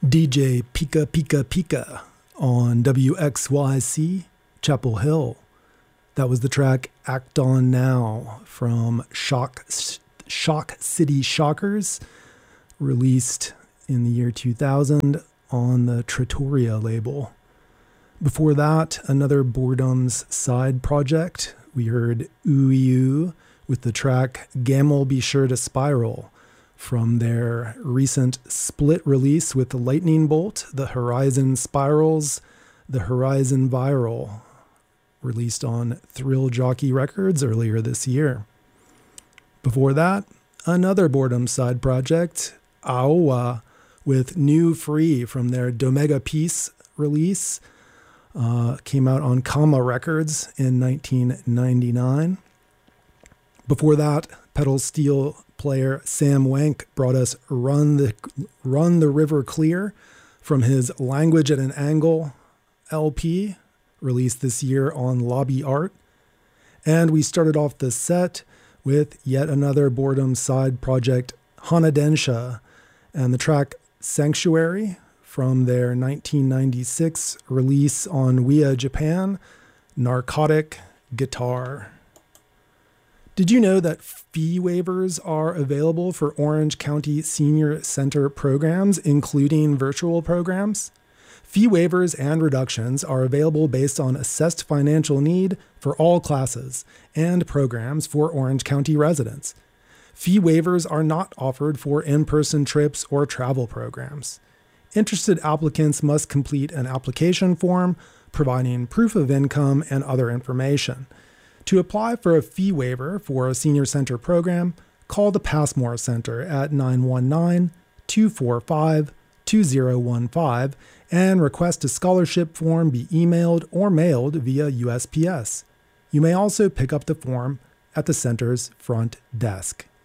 DJ Pika Pika Pika on WXYC Chapel Hill. That was the track Act On Now from Shock City Shockers, released in the year 2000 on the Trattoria label. Before that, another Boredom's side project. We heard Ooh with the track Gamble Be Sure to Spiral from their recent split release with the Lightning Bolt, the Horizon Spirals, the Horizon Viral, released on Thrill Jockey Records earlier this year. Before that, another Boredom side project, Aowa, with New Free from their Domega Peace release. Came out on Kama Records in 1999. Before that, pedal steel player Sam Wank brought us Run the River Clear from his Language at an Angle LP, released this year on Lobby Art. And we started off the set with yet another Boredom side project, Hanadensha, and the track Sanctuary from their 1996 release on Wea Japan, Narcotic Guitar. Did you know that fee waivers are available for Orange County Senior Center programs, including virtual programs? Fee waivers and reductions are available based on assessed financial need for all classes and programs for Orange County residents. Fee waivers are not offered for in-person trips or travel programs. Interested applicants must complete an application form providing proof of income and other information. To apply for a fee waiver for a senior center program, call the Passmore Center at 919-245-2015 and request a scholarship form be emailed or mailed via USPS. You may also pick up the form at the center's front desk.